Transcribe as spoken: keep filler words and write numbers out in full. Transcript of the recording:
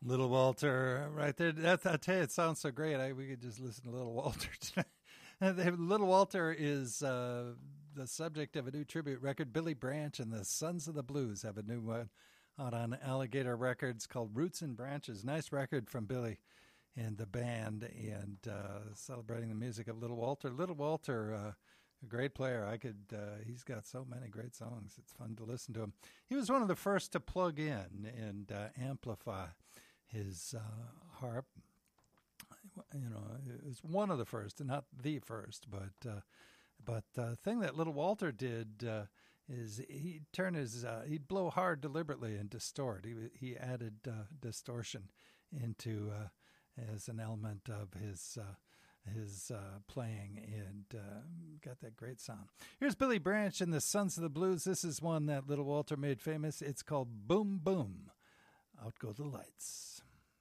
Little Walter, right there. That, I tell you, it sounds so great. I, we could just listen to Little Walter tonight. Little Walter is uh, the subject of a new tribute record. Billy Branch and the Sons of the Blues have a new one out on Alligator Records called Roots and Branches. Nice record from Billy and the band, and uh, celebrating the music of Little Walter. Little Walter, uh, a great player. I could. Uh, he's got so many great songs. It's fun to listen to him. He was one of the first to plug in and uh, amplify his uh, harp. You know, it was one of the first, and not the first, but uh, but the thing that Little Walter did uh, is he'd turn his uh, he'd blow hard deliberately and distort. He he added uh, distortion into uh, as an element of his uh, his uh, playing, and uh, got that great sound. Here's Billy Branch and the Sons of the Blues. This is one that Little Walter made famous. It's called Boom Boom. Out Go the Lights.